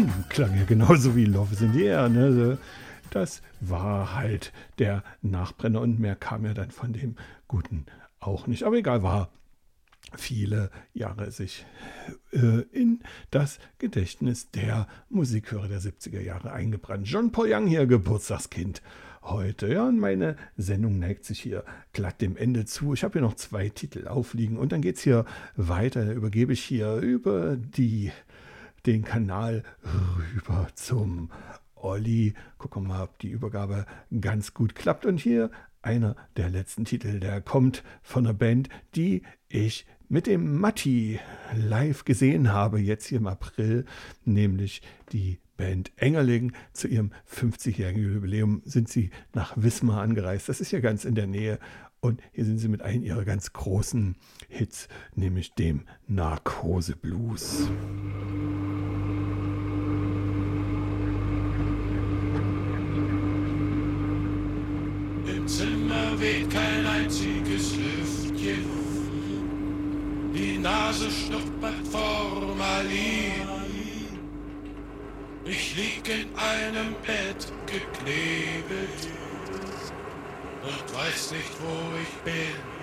Klang ja genauso wie Love is in the Air, ne? Das war halt der Nachbrenner und mehr kam ja dann von dem Guten auch nicht. Aber egal, war viele Jahre sich in das Gedächtnis der Musikhörer der 70er Jahre eingebrannt. John Paul Young hier, Geburtstagskind heute. Ja, und meine Sendung neigt sich hier glatt dem Ende zu. Ich habe hier noch 2 Titel aufliegen und dann geht es hier weiter. Da übergebe ich hier über den Kanal rüber zum Olli. Gucken wir mal, ob die Übergabe ganz gut klappt. Und hier einer der letzten Titel, der kommt von einer Band, die ich mit dem Matti live gesehen habe, jetzt hier im April, nämlich die Band Engerling. Zu ihrem 50-jährigen Jubiläum sind sie nach Wismar angereist. Das ist ja ganz in der Nähe. Und hier sind sie mit einem ihrer ganz großen Hits, nämlich dem Narkose-Blues. Im Zimmer weht kein einziges Lüftchen. Die Nase schnuppert Formalin. Ich lieg in einem Bett geknebelt und weiß nicht, wo ich bin.